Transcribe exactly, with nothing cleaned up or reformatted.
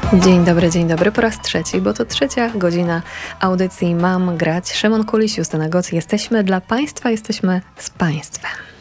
Dzień dobry, dzień dobry po raz trzeci, bo to trzecia godzina audycji Mam grać. Szymon Kulis, Justyna Goc. Jesteśmy dla Państwa, jesteśmy z Państwem.